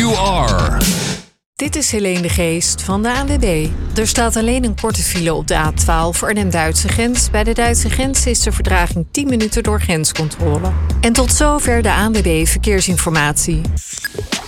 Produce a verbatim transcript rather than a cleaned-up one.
you are. Dit is Helene de Geest van de A N W B. Er staat alleen een korte file op de A twaalf Arnhem-Duitse grens. Bij de Duitse grens is de vertraging tien minuten door grenscontrole. En tot zover de A N W B Verkeersinformatie.